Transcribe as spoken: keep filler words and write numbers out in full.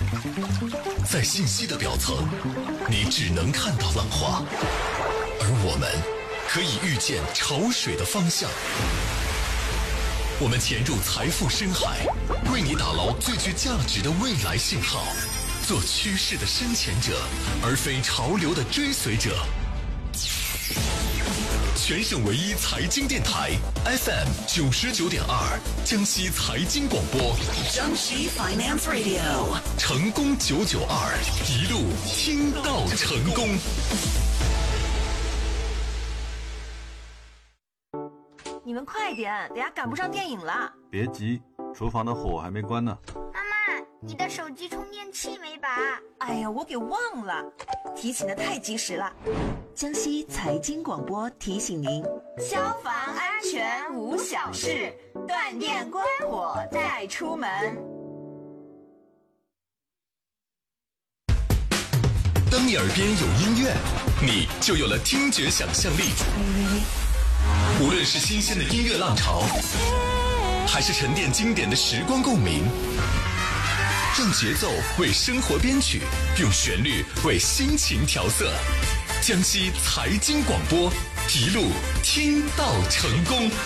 在信息的表层，你只能看到浪花，而我们可以预见潮水的方向。我们潜入财富深海，为你打捞最具价值的未来信号，做趋势的深潜者，而非潮流的追随者。全省唯一财经电台 F M 九十九点二，江西财经广播， 江西 Finance Radio， 成功九九二，一路听到成功。 你们快点，等下赶不上电影了。 别急，厨房的火还没关呢。 妈妈，你的手机充电器没拔？ 哎呀，我给忘了，提醒的太及时了。江西财经广播提醒您：消防安全无小事，断电关火再出门。 当你耳边有音乐，你就有了听觉想象力。无论是新鲜的音乐浪潮，还是沉淀经典的时光共鸣，用节奏为生活编曲，用旋律为心情调色。江西财经广播，一路听到成功。